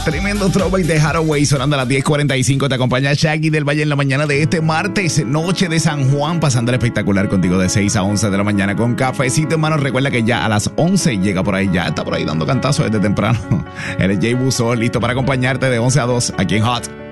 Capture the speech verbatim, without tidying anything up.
Tremendo throwback de Hathaway sonando a las diez cuarenta y cinco. Te acompaña Shaggy del Valle en la mañana de este martes, noche de San Juan, pasando el espectacular contigo de seis a once de la mañana con cafecito, hermano. Recuerda que ya a las once llega por ahí, ya está por ahí dando cantazos desde temprano. Eres Jay Buzo, listo para acompañarte de once a dos aquí en Hot.